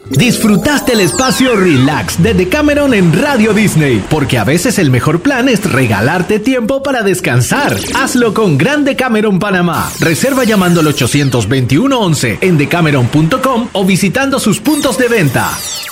Disfrutaste el espacio Relax de Decameron en Radio Disney, porque a veces el mejor plan es regalarte tiempo para descansar. Hazlo con Gran Decameron Panamá. Reserva llamando al 821-11 en decameron.com o visitando sus puntos de venta.